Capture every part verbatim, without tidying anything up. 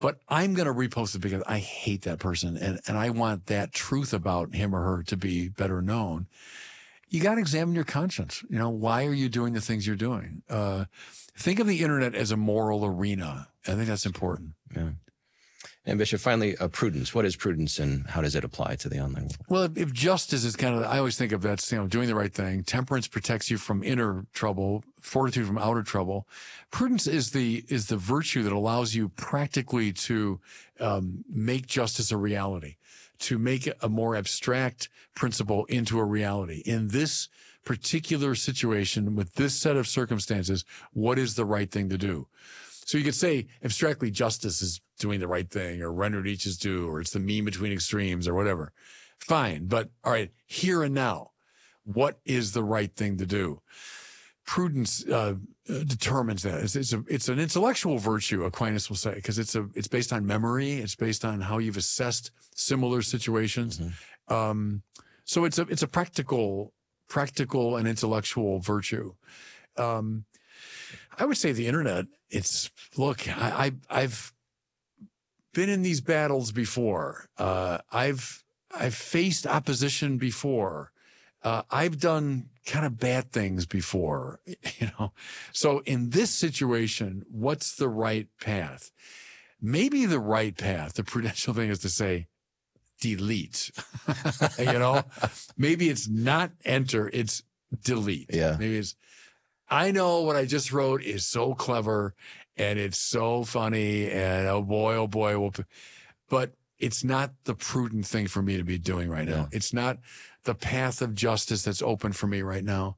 but I'm going to repost it because I hate that person and, and I want that truth about him or her to be better known. You got to examine your conscience. You know, why are you doing the things you're doing? Uh, think of the internet as a moral arena. I think that's important. Yeah. And Bishop, finally, uh, prudence. What is prudence and how does it apply to the online world? Well, if, if justice is kind of, I always think of that, you know, doing the right thing. Temperance protects you from inner trouble, fortitude from outer trouble. Prudence is the, is the virtue that allows you practically to, um, make justice a reality, to make a more abstract principle into a reality. In this particular situation, with this set of circumstances, what is the right thing to do? So you could say abstractly justice is doing the right thing, or rendered each is due, or it's the mean between extremes, or whatever. Fine. But all right, here and now, what is the right thing to do? Prudence uh, determines that. It's, it's, a, it's an intellectual virtue, Aquinas will say, because it's a it's based on memory. It's based on how you've assessed similar situations. Mm-hmm. Um, so it's a it's a practical practical and intellectual virtue. Um, I would say the internet. It's look. I, I I've been in these battles before. Uh, I've I've faced opposition before. Uh, I've done kind of bad things before, you know. So in this situation, what's the right path? Maybe the right path, the prudential thing is to say, delete, you know. Maybe it's not enter, it's delete. Yeah. Maybe it's, I know what I just wrote is so clever and it's so funny and oh boy, oh boy. We'll, but it's not the prudent thing for me to be doing right now. Yeah. It's not the path of justice that's open for me right now.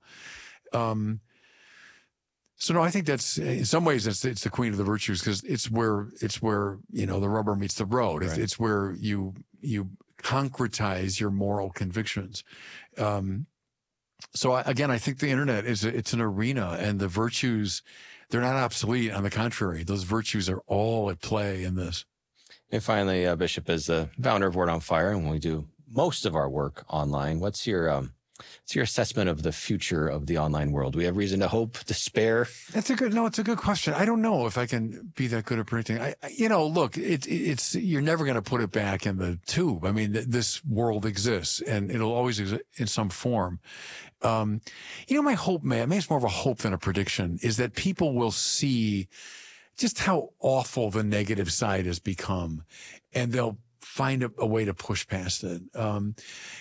Um, so no, I think that's in some ways it's, it's the queen of the virtues because it's where, it's where, you know, the rubber meets the road. Right. It's, it's where you, you concretize your moral convictions. Um, so I, again, I think the internet is, a, it's an arena and the virtues, they're not obsolete. On the contrary, those virtues are all at play in this. And finally, uh, Bishop, as the founder of Word on Fire, and we do most of our work online, what's your um, what's your assessment of the future of the online world? Do we have reason to hope, despair? That's a good, no, it's a good question. I don't know if I can be that good at predicting. I, I you know, look, it, it's, you're never going to put it back in the tube. I mean, th- this world exists and it'll always exist in some form. Um, you know, my hope, man, maybe it's more of a hope than a prediction, is that people will see just how awful the negative side has become, and they'll find a, a way to push past it. Um,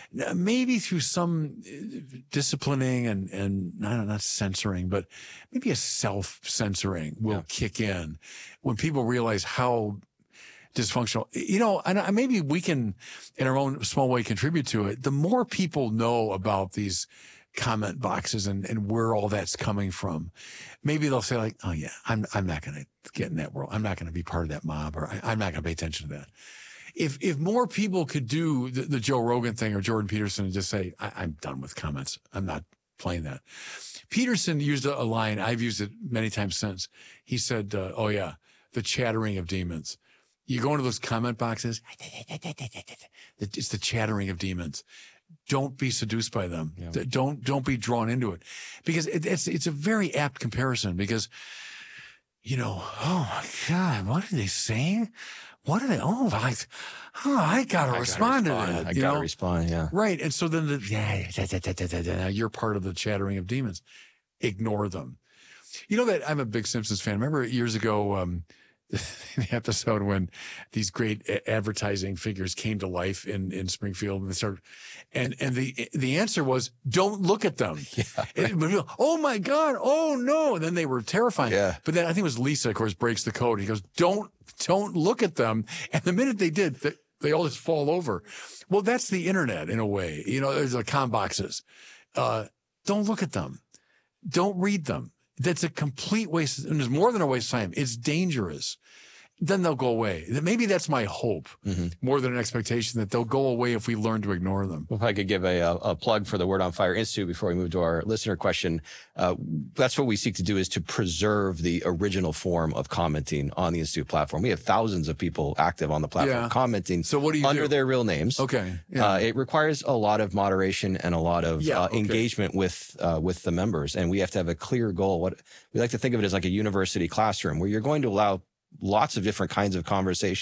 maybe through some disciplining and, and not, not censoring, but maybe a self-censoring will yeah. kick in when people realize how dysfunctional, you know, and maybe we can, in our own small way, contribute to it. The more people know about these comment boxes and, and where all that's coming from, maybe they'll say like, oh yeah, I'm, I'm not going to get in that world. I'm not going to be part of that mob, or I, I'm not going to pay attention to that. If, if more people could do the, the Joe Rogan thing or Jordan Peterson and just say, I, I'm done with comments. I'm not playing that. Peterson used a, a line. I've used it many times since. He said, uh, oh yeah, the chattering of demons. You go into those comment boxes. It's the chattering of demons. Don't be seduced by them. Yeah. Don't, don't be drawn into it, because it, it's, it's a very apt comparison because, you know, oh my God, what are they saying? What are they? Oh, I, oh, I gotta I respond gotta to respond. that. I you gotta know? respond. Yeah. Right. And so then the, yeah, da, da, da, da, da, da, you're part of the chattering of demons. Ignore them. You know that I'm a big Simpsons fan. Remember years ago, um, the episode when these great advertising figures came to life in, in Springfield and they started, and, and the, the answer was, don't look at them. Yeah, right. And, oh my God. Oh no. And then they were terrifying. Yeah. But then I think it was Lisa, of course, breaks the code. He goes, don't, don't look at them. And the minute they did, they, they all just fall over. Well, that's the internet in a way. You know, there's the com boxes. Uh, don't look at them. Don't read them. That's a complete waste. And there's more than a waste of time. It's dangerous. Then they'll go away. Maybe that's my hope, mm-hmm. more than an expectation that they'll go away if we learn to ignore them. Well, if I could give a, a plug for the Word on Fire Institute before we move to our listener question, uh, that's what we seek to do, is to preserve the original form of commenting on the Institute platform. We have thousands of people active on the platform, yeah. commenting so what do you under do? their real names. Okay. Yeah. Uh, it requires a lot of moderation and a lot of yeah, uh, okay. engagement with uh, with the members. And we have to have a clear goal. What we like to think of it as like a university classroom where you're going to allow lots of different kinds of conversations.